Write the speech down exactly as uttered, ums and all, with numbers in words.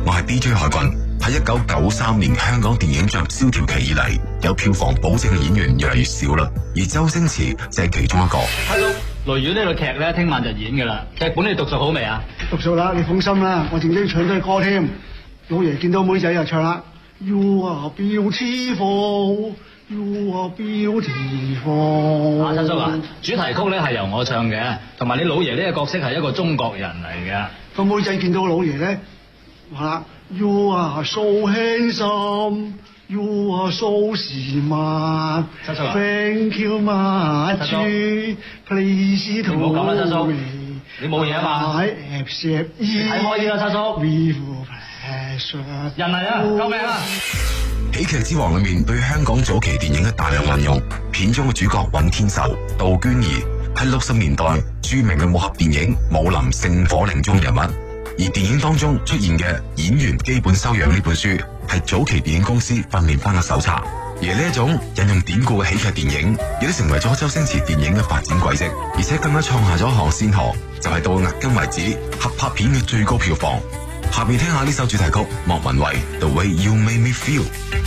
我係 D J 海軍。喺一九九三年香港電影進入蕭條期以嚟，有票房保證嘅演員越嚟越少啦，而周星馳就係其中一個。 睇到雷雨呢套劇咧，聽晚就演噶啦。劇本你讀熟好未啊？ 讀熟啦，你放心啦，我正經唱都係歌添。老爺見到妹仔就唱啦 ，You are beautiful, you are beautiful。 啊，七叔啊，主題曲咧係由我唱嘅，同埋你老爺呢個角色係一個中國人嚟嘅。 個妹仔見到老爺咧，話啦 ，You are so handsome, you are so smart。 七叔啊 ，Thank you much, please to me。 唔好咁啦，七叔，你冇嘢啊嘛？ 你睇開啲啦，七叔。人嚟啊！救命啊！ 喜劇之王裏面對香港早期電影嘅大量運用，片中嘅主角尹天仇、杜娟兒係六十年代著名嘅武俠電影《武林聖火令》中人物，而電影當中出現嘅《演員基本修養》呢本書係早期電影公司訓練班嘅手冊，而呢一種引用典故嘅喜劇電影，亦都成為咗周星馳電影嘅發展軌跡，而且更加創下咗一項先河，就係、是、到迄今為止合拍片嘅最高票房。下面聽下呢首主題曲，莫文蔚《The Way You Made Me Feel》。